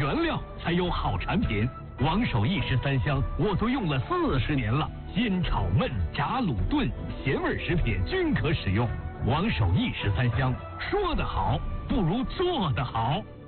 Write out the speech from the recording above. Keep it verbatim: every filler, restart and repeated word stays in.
原料，才有好产品。王守义十三香，我都用了四十年了，煎、炒、焖、炸、卤、炖，咸味食品均可使用。王守义十三香，说得好不如做得好。